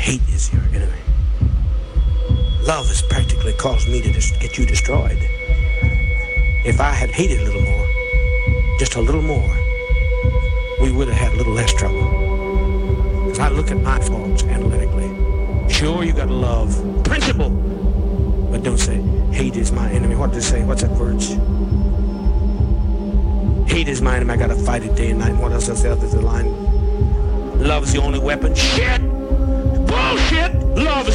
hate is your enemy. Love has practically caused me to get you destroyed. If I had hated a little more, just a little more, we would have had a little less trouble. Because I look at my faults analytically. Sure, you gotta love principle, but don't say, hate is my enemy. What does it say? What's that words? Hate is my enemy. I gotta fight it day and night. And what else does the other line? Love's the only weapon. Shit! Bullshit! Love is